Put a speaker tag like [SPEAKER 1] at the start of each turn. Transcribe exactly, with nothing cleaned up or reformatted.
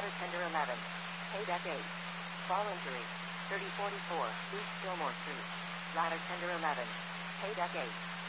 [SPEAKER 1] Ladder Tender eleven. Pay Deck eight. Fall Injury. thirty forty-four, East Fillmore Street. Ladder Tender eleven. Pay Deck eight.